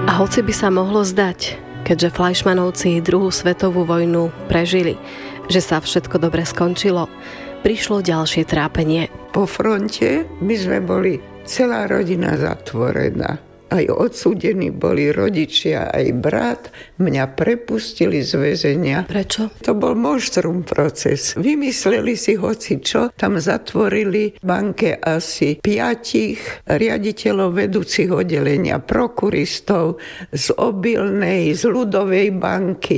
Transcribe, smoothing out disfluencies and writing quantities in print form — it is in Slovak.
A hoci by sa mohlo zdať, keďže Fleischmannovci druhú svetovú vojnu prežili, že sa všetko dobre skončilo, prišlo ďalšie trápenie. Po fronte my sme boli celá rodina zatvorená. Aj odsúdení boli rodičia, aj brat. Mňa prepustili z väzenia. Prečo? To bol monštrum proces. Vymysleli si hocičo. Tam zatvorili v banke asi 5 riaditeľov vedúcich oddelenia, prokuristov z Obilnej, z Ľudovej banky.